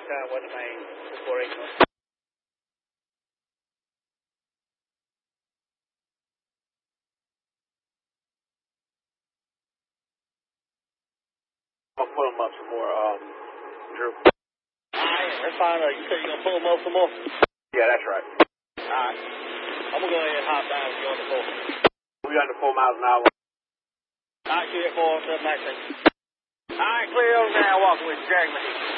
turn with the main before 8 months. I'll pull them up some more, Drew. Alright, that's fine. You said you're going to pull them up some more? Yeah, that's right. Alright. I'm going to go ahead and hop down if you're on the floor. We under 4 miles an hour. Alright, clear 4 7 Alright, clear over there. Walking with Jack.